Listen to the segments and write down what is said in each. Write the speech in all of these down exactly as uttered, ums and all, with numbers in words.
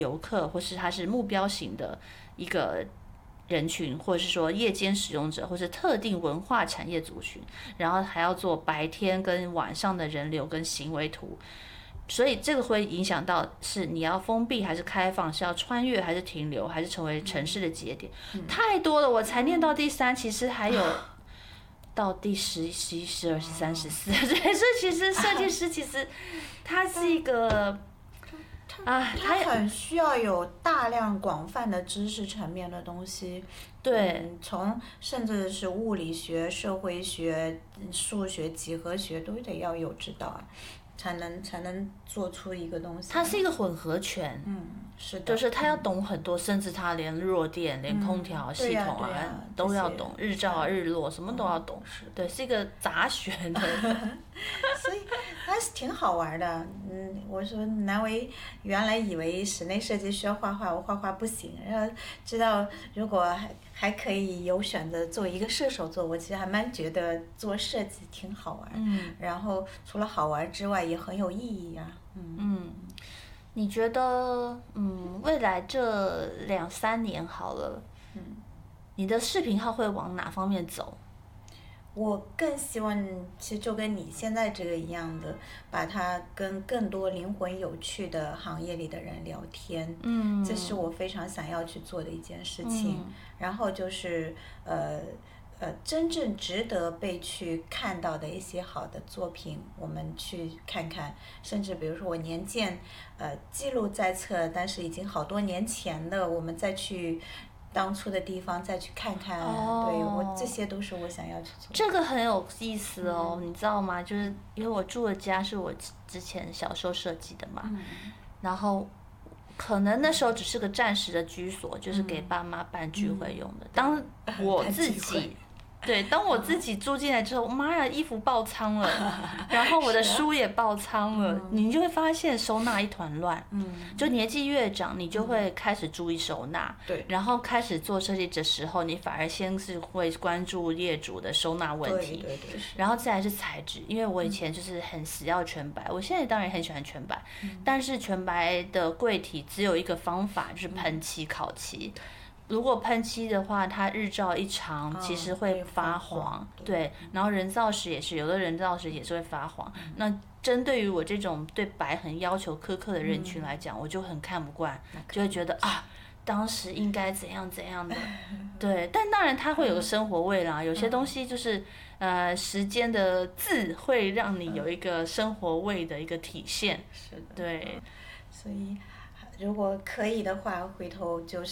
游客，或是他是目标型的一个人群，或者是说夜间使用者，或是特定文化产业族群，然后还要做白天跟晚上的人流跟行为图。所以这个会影响到是你要封闭还是开放，是要穿越还是停留，还是成为城市的节点，嗯、太多了。我才念到第三，其实还有到第十、十一、十二、十三、十四。对，所以其实设计师其实他是一个。 啊，他很需要有大量广泛的知识层面的东西， 对， 嗯、从甚至是物理学、社会学、数学、几何学都得要有知道啊，才能才能做出一个东西。 它是一个混合拳， 嗯，是的， 就是他要懂很多，甚至他连弱电、连空调系统啊、 嗯啊啊都要懂，日照啊、日落什么都要懂， 嗯、 对，是一个杂学的。 所以还是挺好玩的。嗯，我说南维原来以为室内设计需要画画，我画画不行，然后知道如果还还可以有选择做一个射手座，我其实还蛮觉得做设计挺好玩。 嗯， 然后除了好玩之外，也很有意义啊。嗯嗯，你觉得嗯未来这两三年好了，嗯，你的视频号会往哪方面走？ 我更希望，其实就跟你现在这个一样的，把它跟更多灵魂有趣的行业里的人聊天， 嗯， 这是我非常想要去做的一件事情。 嗯、 然后就是呃呃，真正值得被去看到的一些好的作品，我们去看看。甚至比如说我年鉴，呃，记录在册，但是已经好多年前的，我们再去。当初的地方再去看看， 哦、 对我这些都是我想要去做的。 这个很有意思哦， 嗯、 你知道吗？就是因为我住的家是我之前小时候设计的嘛， 嗯、 然后可能那时候只是个暂时的居所，嗯、就是给爸妈办聚会用的。嗯、当我自己。对，当我自己住进来之后，妈呀，衣服爆仓了，然后我的书也爆仓了，啊、你就会发现收纳一团乱。 嗯， 就年纪越长，你就会开始注意收纳。 对、嗯。 然后开始做设计的时候，你反而先是会关注业主的收纳问题。 对对对。 然后再来是材质，因为我以前就是很死要全白，嗯、我现在当然很喜欢全白，嗯、但是全白的柜体只有一个方法，就是喷漆、烤漆。如果喷漆的话，它日照一长，其实会发黄。 嗯、 对, 对，然后人造石也是，有的人造石也是会发黄。嗯、那针对于我这种对白很要求苛刻的人群来讲，嗯、我就很看不惯，就会觉得啊，当时应该怎样怎样的。对，但当然它会有个生活味啦，有些东西就是呃时间的字会让你有一个生活味的一个体现。 是的。 对， 所以如果可以的话，回头就是。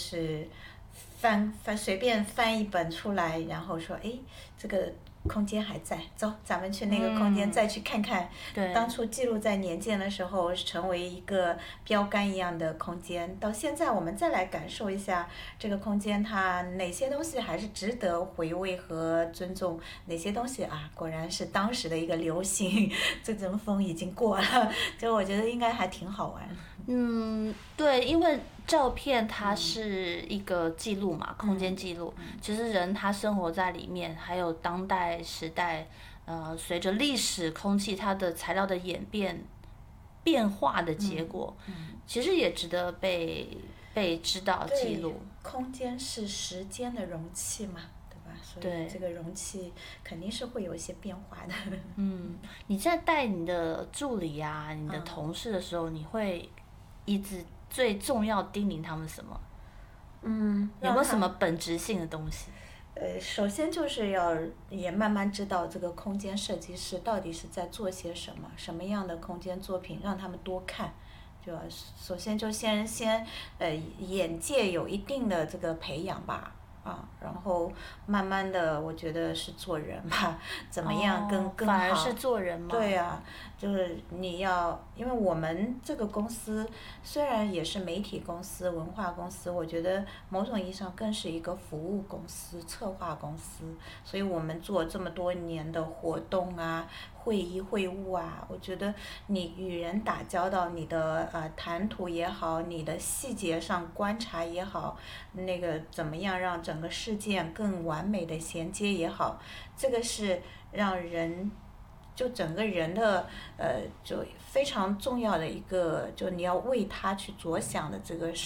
翻翻随便翻一本出来，然后说，哎，这个空间还在，走，咱们去那个空间再去看看。 嗯、对。 当初记录在年鉴的时候，成为一个标杆一样的空间，到现在我们再来感受一下这个空间，它哪些东西还是值得回味和尊重，哪些东西啊，果然是当时的一个流行，这阵风已经过了，就我觉得应该还挺好玩。 嗯，对，因为照片它是一个记录嘛，嗯、空间记录。嗯、其实人他生活在里面，还有当代时代，呃，随着历史、空气它的材料的演变、变化的结果，嗯嗯、其实也值得被被知道记录。 空间是时间的容器嘛。所以这个容器肯定是会有一些变化的。 嗯，你在带你的助理啊、你的同事的时候，嗯、你会一直最重要叮咛他们什么？ 嗯， 有没有什么本质性的东西？ 呃，首先就是要也慢慢知道这个空间设计师到底是在做些什么，什么样的空间作品让他们多看。就首先就先先呃眼界有一定的这个培养吧。啊，然后慢慢的，我觉得是做人吧，怎么样更、哦、更好？ 反而是做人嘛。 对啊，就是你要，因为我们这个公司虽然也是媒体公司、文化公司，我觉得某种意义上更是一个服务公司、策划公司，所以我们做这么多年的活动啊、会议会务啊，我觉得你与人打交道，你的呃谈吐也好，你的细节上观察也好，那个怎么样让整个事件更完美的衔接也好，这个是让人就整个人的呃就非常重要的一个，就你要为他去着想的这个